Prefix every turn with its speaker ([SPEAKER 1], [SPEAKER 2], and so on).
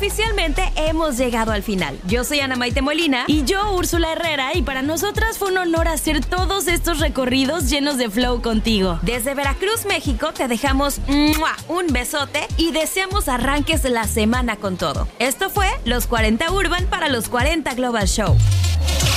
[SPEAKER 1] oficialmente hemos llegado al final. Yo soy Ana Maite Molina y yo, Úrsula Herrera, y para nosotras fue un honor hacer todos estos recorridos llenos de flow contigo. Desde Veracruz, México, te dejamos un besote y deseamos arranques la semana con todo. Esto fue Los 40 Urban para los 40 Global Show.